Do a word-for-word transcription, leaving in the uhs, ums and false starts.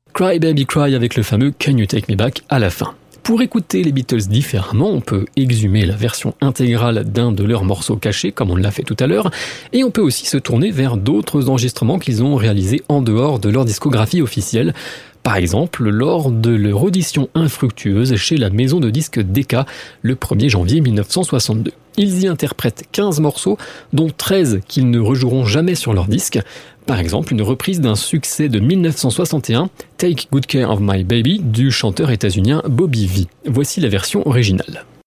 Cry Baby Cry avec le fameux Can You Take Me Back à la fin. Pour écouter les Beatles différemment, on peut exhumer la version intégrale d'un de leurs morceaux cachés, comme on l'a fait tout à l'heure, et on peut aussi se tourner vers d'autres enregistrements qu'ils ont réalisés en dehors de leur discographie officielle. Par exemple, lors de leur audition infructueuse chez la maison de disques Decca, le premier janvier mille neuf cent soixante-deux. Ils y interprètent quinze morceaux, dont treize qu'ils ne rejoueront jamais sur leur disque. Par exemple, une reprise d'un succès de mille neuf cent soixante et un, Take Good Care of My Baby, du chanteur états-unien Bobby Vee. Voici la version originale.